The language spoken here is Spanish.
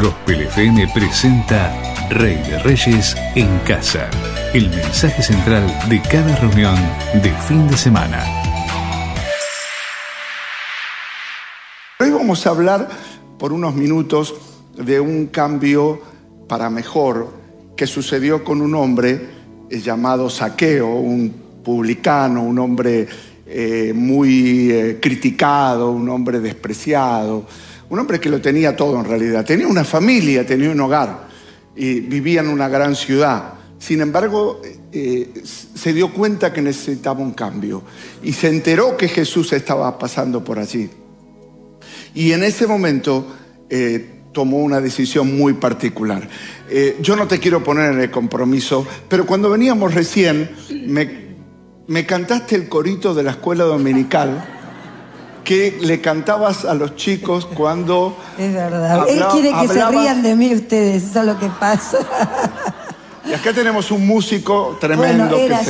Gospel FM presenta Rey de Reyes en Casa. El mensaje central de cada reunión de fin de semana. Hoy vamos a hablar por unos minutos de un cambio para mejor que sucedió con un hombre llamado Zaqueo, un publicano, un hombre muy criticado, un hombre despreciado, un hombre que lo tenía todo en realidad. Tenía una familia, tenía un hogar y vivía en una gran ciudad. Sin embargo, se dio cuenta que necesitaba un cambio y se enteró que Jesús estaba pasando por allí. Y en ese momento tomó una decisión muy particular. Yo no te quiero poner en el compromiso, pero cuando veníamos recién, me cantaste el corito de la escuela dominical que le cantabas a los chicos cuando... Es verdad. Él quiere que se rían de mí ustedes, eso es lo que pasa. Y acá tenemos un músico tremendo. Bueno, era